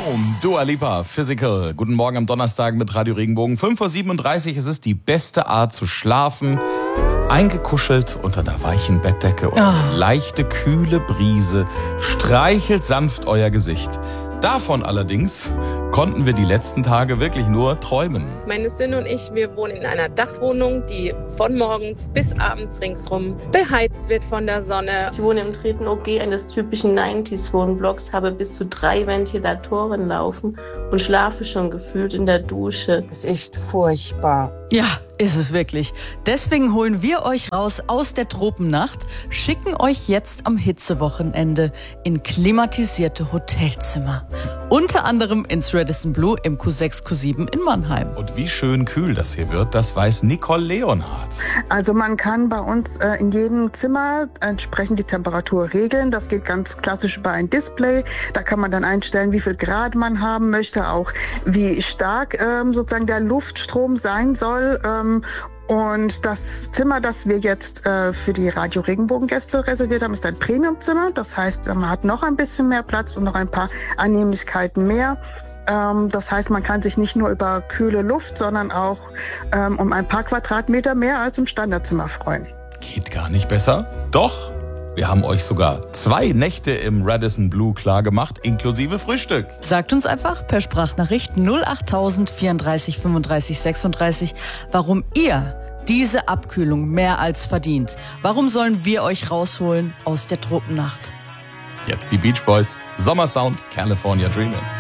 Home, Dua Lipa, Physical. Guten Morgen am Donnerstag mit Radio Regenbogen. 5:37 Uhr, es ist die beste Art zu schlafen. Eingekuschelt unter einer weichen Bettdecke und eine leichte, kühle Brise streichelt sanft euer Gesicht. Davon allerdings konnten wir die letzten Tage wirklich nur träumen. Meine Söhne und ich, wir wohnen in einer Dachwohnung, die von morgens bis abends ringsrum beheizt wird von der Sonne. Ich wohne im 3. OG eines typischen 90s-Wohnblocks, habe bis zu 3 Ventilatoren laufen und schlafe schon gefühlt in der Dusche. Das ist echt furchtbar. Ja, ist es wirklich. Deswegen holen wir euch raus aus der Tropennacht, schicken euch jetzt am Hitzewochenende in klimatisierte Hotelzimmer. Unter anderem ins Radisson Blu im Q6, Q7 in Mannheim. Und wie schön kühl das hier wird, das weiß Nicole Leonhardt. Also man kann bei uns in jedem Zimmer entsprechend die Temperatur regeln. Das geht ganz klassisch über ein Display. Da kann man dann einstellen, wie viel Grad man haben möchte, auch wie stark sozusagen der Luftstrom sein soll. Und das Zimmer, das wir jetzt für die Radio Regenbogen-Gäste reserviert haben, ist ein Premiumzimmer. Das heißt, man hat noch ein bisschen mehr Platz und noch ein paar Annehmlichkeiten mehr. Das heißt, man kann sich nicht nur über kühle Luft, sondern auch um ein paar Quadratmeter mehr als im Standardzimmer freuen. Geht gar nicht besser? Doch, wir haben euch sogar 2 Nächte im Radisson Blu klargemacht, inklusive Frühstück. Sagt uns einfach per Sprachnachricht 08000 34 35 36, warum ihr diese Abkühlung mehr als verdient. Warum sollen wir euch rausholen aus der Tropennacht? Jetzt die Beach Boys, Sommersound, California Dreamin'.